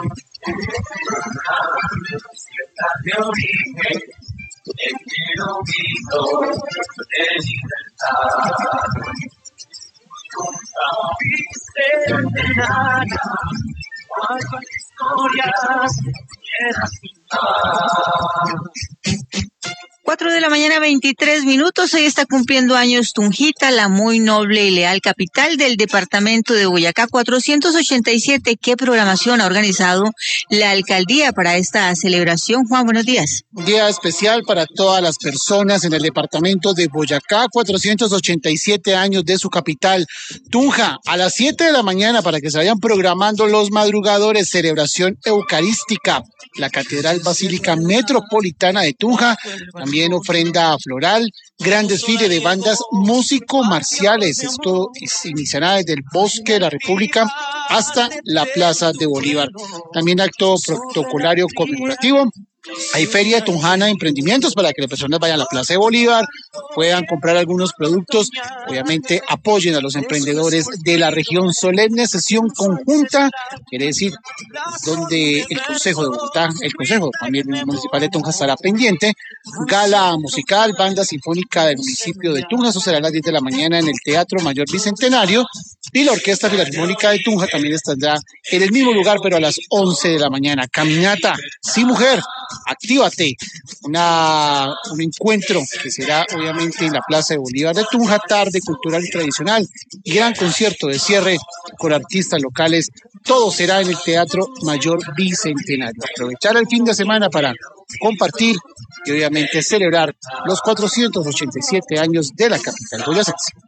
de origen, en el olvido de libertad. Nunca viste nada, cuántas historias quieras contar. 4:23 a.m. Hoy está cumpliendo años Tunjita, la muy noble y leal capital del departamento de Boyacá. 487. ¿Qué programación ha organizado la alcaldía para esta celebración? Juan, buenos días. Un día especial para todas las personas en el departamento de Boyacá. 487 años de su capital, Tunja. A las 7 de la mañana, para que se vayan programando los madrugadores, celebración eucarística. La Catedral Basílica Metropolitana de Tunja. También ofrenda floral, gran desfile de bandas músico-marciales. Esto iniciará desde el Bosque de la República hasta la Plaza de Bolívar. También acto protocolario conmemorativo. Hay feria tunjana de emprendimientos para que las personas vayan a la Plaza de Bolívar, puedan comprar algunos productos. Obviamente apoyen a los emprendedores de la región. Solemne sesión conjunta, quiere decir, donde el Consejo de Bogotá, el Consejo también Municipal de Tunja estará pendiente. Gala musical, banda sinfónica del municipio de Tunja, eso será a las 10 de la mañana en el Teatro Mayor Bicentenario. Y la Orquesta Filarmónica de Tunja también estará en el mismo lugar, pero a las 11 de la mañana. Caminata, sí mujer, actívate. Un encuentro que será obviamente en la Plaza de Bolívar de Tunja, tarde cultural y tradicional, y gran concierto de cierre con artistas locales. Todo será en el Teatro Mayor Bicentenario. Aprovechar el fin de semana para compartir y obviamente celebrar los 487 años de la capital boyacense.